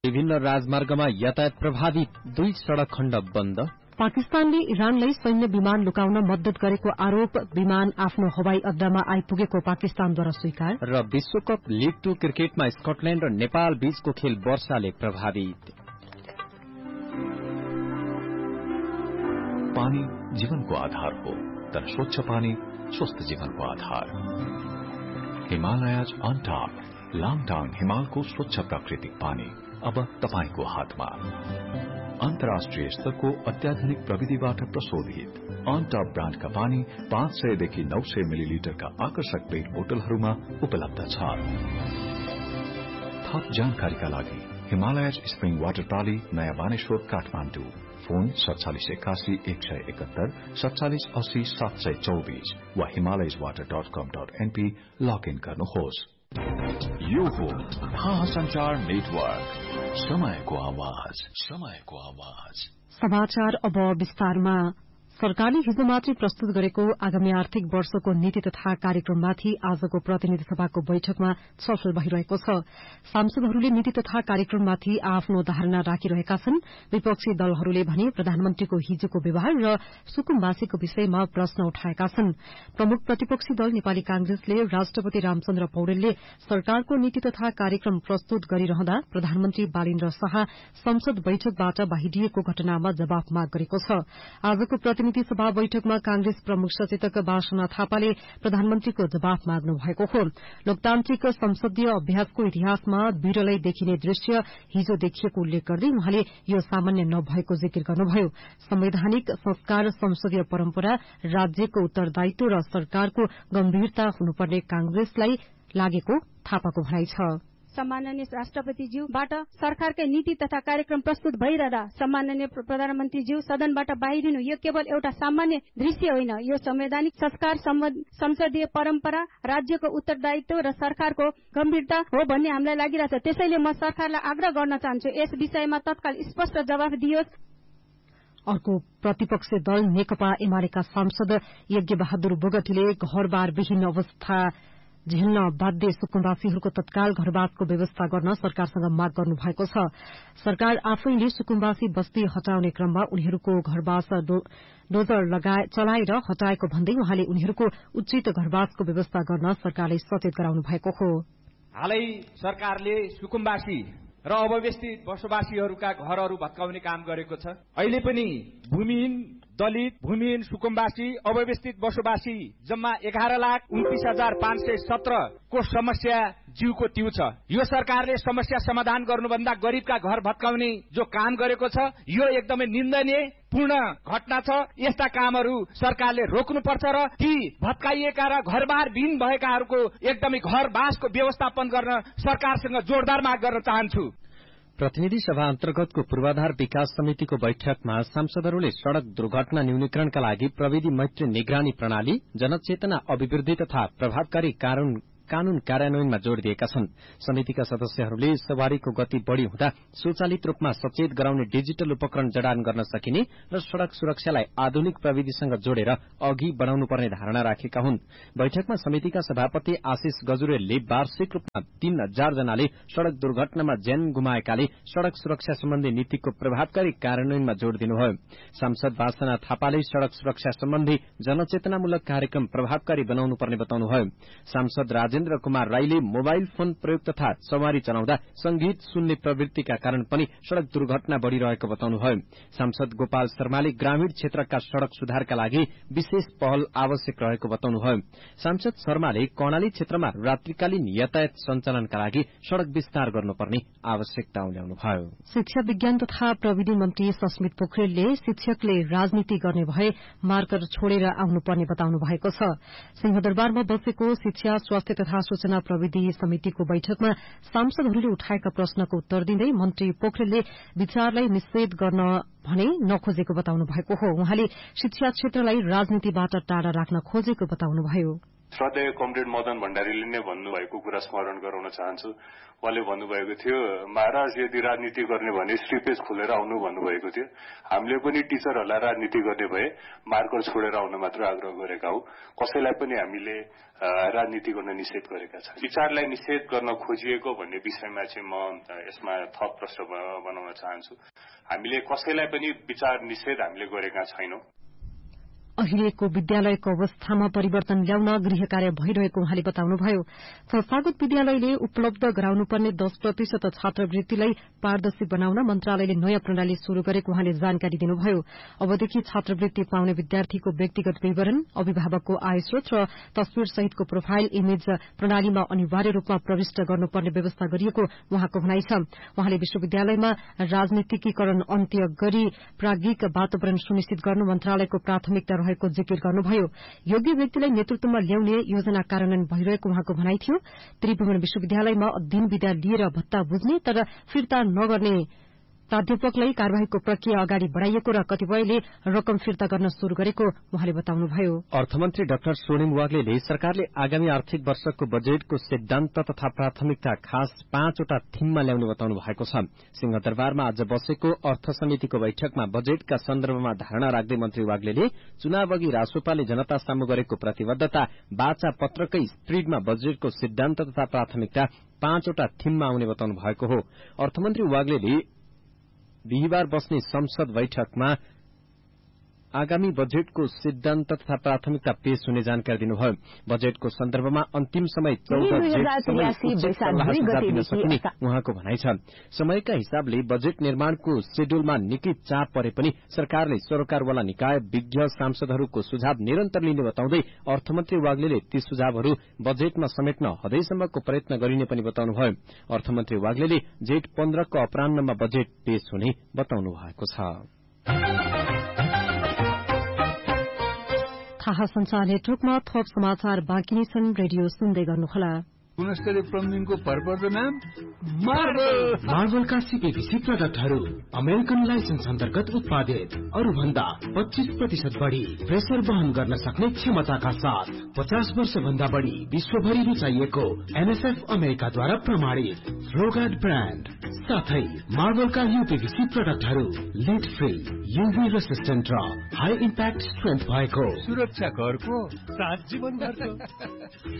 विभिन्न राजमार्गमा यातायात प्रभावित 2 सड़क खण्ड बन्द। पाकिस्तानले इरानलाई सैन्य विमान लुकाउन मद्दत गरेको आरोप, विमान आफ्नो हवाई अड्डामा आइपुगेको पाकिस्तानद्वारा स्वीकार। र विश्वकप लीग 2 क्रिकेटमा स्कटल्याण्ड र नेपाल बीचको खेल वर्षाले प्रभावित। पानी जीवनको आधार हो, तर स्वच्छ पानी स्वस्थ जीवनको आधार। हिमालयज अनटॉप लाङटाङ हिमालको स्वच्छ प्राकृतिक पानी अब तपाईको हातमा। अन्तर्राष्ट्रिय स्तरको अत्याधुनिक प्रविधिबाट प्रशोधित अनटॉप ब्रान्डका पानी 500 देखि 900 मिलिलिटरका आकर्षक पेट बोतलहरूमा उपलब्ध छ। थप जानकारीका लागि हिमालयज स्प्रिङ वाटर प्राली, नयाँ बानेश्वर, काठमाडौँ। फोन 4781 171 4780 724 वा himalayaswater.com.np लगइन गर्नुहोस्। यो हो संचार नेटवर्क, समयको आवाज, समयको आवाज। समाचार अब विस्तारमा। सरकारले हिजो मात्रै प्रस्तुत गरेको आगामी आर्थिक वर्षको नीति तथा कार्यक्रममाथि आजको प्रतिनिधि सभाको बैठकमा छलफल भइरहेको छ। सांसदहरूले नीति तथा कार्यक्रममाथि आफ्नो धारणा राखिरहेका छन्। विपक्षी दलहरूले भने प्रधानमन्त्रीको हिजोको व्यवहार र सुकुम्बासीको विषयमा प्रश्न उठाएका छन्। प्रमुख प्रतिपक्षी दल नेपाली कांग्रेसले राष्ट्रपति रामचन्द्र पौडेलले सरकारको नीति तथा कार्यक्रम प्रस्तुत गरिरहँदा प्रधानमन्त्री बालिन्द्र शाह संसद बैठकबाट बाहिरिएको घटनामा जवाफ माग गरेको छ। आजको प्रतिनिधि सभा बैठकमा कांग्रेस प्रमुख सचेतक वासना थापाले प्रधानमन्त्रीको जवाफ माग्नु भएको हो। लोकतान्त्रिक संसदीय अभ्यासको इतिहासमा विरलै देखिने दृश्य हिजो देखिएको उल्लेख गर्दै उहाँले यो सामान्य नभएको जिकिर गर्नुभयो। संवैधानिक संस्कार, संसदीय परम्परा, राज्यको उत्तरदायित्व र सरकारको गम्भीरता हुनुपर्ने कांग्रेसलाई लागेको थापाको भनाइ छ। सम्माननीय राष्ट्रपतिज्यूबाट सरकारकै नीति तथा कार्यक्रम प्रस्तुत भइरहँदा सम्माननीय प्रधानमन्त्रीज्यू सदनबाट बाहिरिनु यो केवल एउटा सामान्य दृश्य होइन, यो संवैधानिक संस्कार, संसदीय परम्परा, राज्यको उत्तरदायित्व र सरकारको गम्भीरता हो भन्ने हामीलाई लागिरहेछ। त्यसैले म सरकारलाई आग्रह गर्न चाहन्छु, यस विषयमा तत्काल स्पष्ट जवाफ दियोस्। अर्को प्रतिपक्षी दल नेकपा एमालेका सांसद यज्ञ बहादुर बोगटीले घरबारविहीन अवस्था झेल्न बाध्य सुकुम्बासीहरूको तत्काल घरवासको व्यवस्था गर्न सरकारसँग माग गर्नु भएको छ। सरकार आफैले सुकुम्बासी बस्ती हटाउने क्रममा उनीहरूको घरवास डोजर चलाएर हटाएको भन्दै उहाँले उनीहरूको उचित घरवासको व्यवस्था गर्न सरकारले सचेत गराउनु भएको हो। हालै सरकारले सुकुम्बासी र अव्यवस्थित बसोबासीहरूका घरहरू भत्काउने काम गरेको छ। अहिले पनि भूमिहीन दलित, भूमिहीन सुकुम्बासी, अव्यवस्थित बसोबासी जम्मा 11,29,517 को समस्या जीवको ट्यू छ। यो सरकारले समस्या समाधान गर्नुभन्दा गरीबका घर भत्काउने जो काम गरेको छ यो एकदमै निन्दनीय पूर्ण घटना छ। यस्ता कामहरू सरकारले रोक्नुपर्छ र ती भत्काइएका र घरबारविहीन भएकाहरूको एकदमै घरवासको व्यवस्थापन गर्न सरकारसँग जोरदार माग गर्न चाहन्छु। प्रतिनिधि सभा अन्तर्गतको पूर्वाधार विकास समितिको बैठकमा सांसदहरूले सड़क दुर्घटना न्यूनीकरणका लागि प्रविधि मैत्री निगरानी प्रणाली, जनचेतना अभिवृद्धि तथा प्रभावकारी कानून कार्यान्वयनमा जोड़ दिएका छन्। समितिका सदस्यहरूले सवारीको गति बढ़ी हुँदा स्वचालित रूपमा सचेत गराउने डिजिटल उपकरण जडान गर्न सकिने र सड़क सुरक्षालाई आधुनिक प्रविधिसँग जोडेर अघि बढ़ाउनुपर्ने धारणा राखेका हुन्। बैठकमा समितिका सभापति आशिष गजुरेलले वार्षिक रूपमा 3,000 जनाले सड़क दुर्घटनामा ज्यान गुमाएकाले सड़क सुरक्षा सम्बन्धी नीतिको प्रभावकारी कार्यान्वयनमा जोड़ दिनुभयो। सांसद वासना थापाले सड़क सुरक्षा सम्बन्धी जनचेतनामूलक कार्यक्रम प्रभावकारी बनाउनुपर्ने बताउनुभयो। सांसद राजेन्द्र कुमार राईले मोबाइल फोन प्रयोग तथा सवारी चलाउँदा संगीत सुन्ने प्रवृत्तिका कारण पनि सड़क दुर्घटना बढ़िरहेको बताउनुभयो। सांसद गोपाल शर्माले ग्रामीण क्षेत्रका सड़क सुधारका लागि विशेष पहल आवश्यक रहेको बताउनुभयो। सांसद शर्माले कर्णाली क्षेत्रमा रात्रिकालीन यातायात सञ्चालनका लागि सड़क विस्तार गर्नुपर्ने आवश्यकता उठाउनुभयो। शिक्षा विज्ञान तथा प्रविधि मन्त्री सस्मित पोखरेलले शिक्षकले राजनीति गर्ने भए मार्कर छोडेर आउनुपर्ने बताउनु भएको छ। सिंहदरबारमा बसेको शिक्षा, स्वास्थ्य तथा सूचना प्रविधि समितिको बैठकमा सांसदहरूले उठाएका प्रश्नको उत्तर दिँदै मन्त्री पोखरेलले विचारलाई निषेध गर्न भने नखोजेको बताउनु भएको हो। उहाँले शिक्षा क्षेत्रलाई राजनीतिबाट टाढा राख्न खोजेको बताउनुभयो। श्रद्धेय कमरेड मदन भण्डारीले नै भन्नुभएको कुरा स्मरण गराउन चाहन्छु। उहाँले भन्नुभएको थियो, महाराज यदि राजनीति गर्ने भने श्रीपेज खोलेर आउनु भन्नुभएको थियो। हामीले पनि टिचरहरूलाई राजनीति गर्ने भए मार्कर छोडेर आउन मात्र आग्रह गरेका हौ। कसैलाई पनि हामीले राजनीति गर्न निषेध गरेका छौँ। विचारलाई निषेध गर्न खोजिएको भन्ने विषयमा चाहिँ म यसमा थप प्रश्न बनाउन चाहन्छु। हामीले कसैलाई पनि विचार निषेध हामीले गरेका छैनौं। अहिलेको विद्यालयको अवस्थामा परिवर्तन ल्याउन गृह कार्य भइरहेको उहाँले बताउनुभयो। संस्थागत विद्यालयले उपलब्ध गराउनुपर्ने 10% छात्रवृत्तिलाई पारदर्शी बनाउन मन्त्रालयले नयाँ प्रणाली शुरू गरेको उहाँले जानकारी दिनुभयो। अबदेखि छात्रवृत्ति पाउने विद्यार्थीको व्यक्तिगत विवरण, अभिभावकको आय स्रोत र तस्विर सहितको प्रोफाइल इमेज प्रणालीमा अनिवार्य रूपमा प्रविष्ट गर्नुपर्ने व्यवस्था गरिएको उहाँको भनाइ छ। उहाँले विश्वविद्यालयमा राजनीतिकीकरण अन्त्य गरी प्राज्ञिक वातावरण सुनिश्चित गर्नु मन्त्रालयको प्राथमिकता रहेको जिकिर गर्नुभयो। योग्य व्यक्तिलाई नेतृत्वमा ल्याउने योजना कार्यान्वयन भइरहेको उहाँको भनाइ थियो। त्रिभुवन विश्वविद्यालयमा अध्ययन विधा लिएर भत्ता बुझ्ने तर फिर्ता नगर्ने प्राध्यापकलाई कार्यवाहीको प्रक्रिया अगाडि बढ़ाइएको र कतिपयले रकम फिर्ता गर्न शुरू गरेको उहाँले बताउनुभयो। अर्थमन्त्री डाक्टर सोनिम वाग्लेले सरकारले आगामी आर्थिक वर्षको बजेटको सिद्धान्त तथा प्राथमिकता खास 5वटा थीममा ल्याउने बताउनु भएको छ। सिंहदरबारमा आज बसेको अर्थ समितिको बैठकमा बजेटका सन्दर्भमा धारणा राख्दै मन्त्री वाग्लेले चुनाव अघि रासोपाले जनता सामु गरेको प्रतिबद्धता वाचा पत्रकै स्प्रिडमा बजेटको सिद्धान्त तथा प्राथमिकता 5वटा थीममा आउने बताउनु भएको हो। अर्थमन्त्री वाग्लेले बिहिबार बस्ने संसद बैठकमा आगामी बजेटको सिद्धान्त तथा प्राथमिकता पेश हुने जानकारी दिनुभयो। बजेटको सन्दर्भमा अन्तिम समय 14 जेठसम्म दिन सकिने उहाँको भनाइ छ। समयका हिसाबले बजेट निर्माणको शेड्यूलमा निकै चाप परे पनि सरकारले सरोकारवाला निकाय, विज्ञ, सांसदहरूको सुझाव निरन्तर लिने बताउँदै अर्थमन्त्री वाग्लेले ती सुझावहरू बजेटमा समेट्न हदैसम्मको प्रयत्न गरिने पनि बताउनुभयो। अर्थमन्त्री वाग्लेले जेठ 15 को अपराह्नमा बजेट पेश हुने बताउनु भएको छ। थाहा संचार नेटवर्कमा थप समाचार बाँकी नै छन्। रेडियो सुन्दै गर्नुहोला। गुणस्तरीय प्लम्बिङको भरपर्दो नाम मार्बलका सीपीभीसी प्रोडक्टहरू अमेरिकन लाइसेन्स अन्तर्गत उत्पादित, अरू भन्दा 25% बढ़ी प्रेसर वहन गर्न सक्ने क्षमताका साथ 50 वर्ष भन्दा बढ़ी विश्वभरि रुचाइएको एनएसएफ अमेरिकाद्वारा प्रमाणित फ्लोगार्ड ब्रान्ड साथै मार्बलका यूपीभीसी प्रोडक्टहरू लिड फ्री, यूभी रेसिस्टेन्ट र हाई इम्प्याक्ट स्ट्रेन्थ भएको सुरक्षा घरको 7 जीवन घरको